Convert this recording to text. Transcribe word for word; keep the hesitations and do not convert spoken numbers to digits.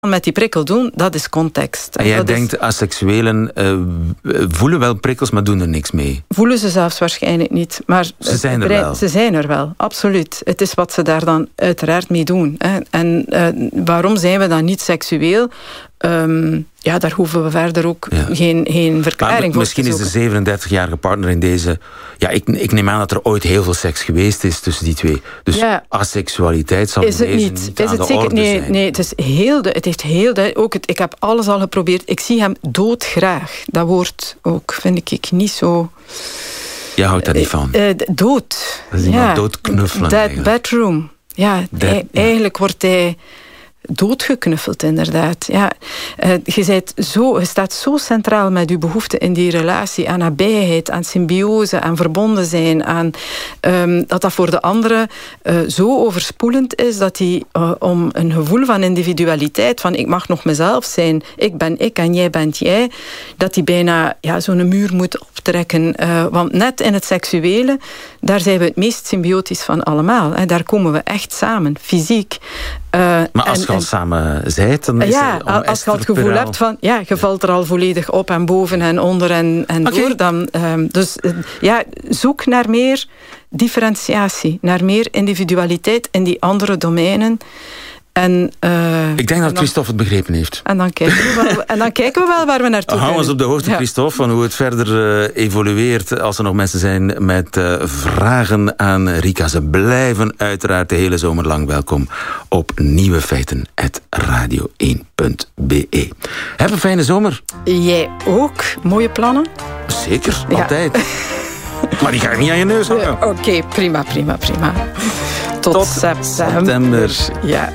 met die prikkel doen, dat is context. En jij dat denkt, is... asexuelen uh, voelen wel prikkels, maar doen er niks mee? Voelen ze zelfs waarschijnlijk niet. Maar ze zijn er brein, wel. Ze zijn er wel, absoluut. Het is wat ze daar dan uiteraard mee doen. Hè. En uh, waarom zijn we dan niet seksueel? Um, ja, daar hoeven we verder ook ja. geen, geen verklaring maar voor misschien te is de zevenendertigjarige partner in deze... Ja, ik, ik neem aan dat er ooit heel veel seks geweest is tussen die twee. Dus ja. asexualiteit zal is het deze niet, niet is aan het de zeker? orde nee, zijn. Nee, het is heel... Het heeft heel ook het, ik heb alles al geprobeerd. Ik zie hem doodgraag. Dat woord ook, vind ik niet zo... Jij houdt daar niet van? Uh, uh, dood. Dat is iemand ja. doodknuffelen That eigenlijk. bedroom. Ja, That, hij, ja, eigenlijk wordt hij... doodgeknuffeld, inderdaad. Ja, uh, je, bent zo, je staat zo centraal met je behoefte in die relatie aan nabijheid, aan symbiose, aan verbonden zijn, aan, um, dat dat voor de andere uh, zo overspoelend is dat hij uh, om een gevoel van individualiteit, van ik mag nog mezelf zijn, ik ben ik en jij bent jij, dat hij bijna ja, zo'n muur moet optrekken. Uh, want net in het seksuele, daar zijn we het meest symbiotisch van allemaal. Hè. Daar komen we echt samen, fysiek. Uh, maar als en, je al samen zijt, dan is ja, het om als je al het gevoel hebt van, ja, je valt er al volledig op en boven en onder en, en okay. door. Dan, um, dus uh, ja, zoek naar meer differentiatie, naar meer individualiteit in die andere domeinen. En, uh, ik denk dat Christophe het begrepen heeft. En dan kijken we wel, en dan kijken we wel waar we naartoe gaan. Hou ons op de hoogte, ja. Christophe, van hoe het verder uh, evolueert. Als er nog mensen zijn met uh, vragen aan Rika. Ze blijven uiteraard de hele zomer lang welkom op nieuwe feiten at radio één punt b e. Heb een fijne zomer. Jij ook. Mooie plannen? Zeker, ja. altijd. Maar die ga ik niet aan je neus hangen. Oké, okay, prima, prima, prima. Tot, Tot september. september. Ja.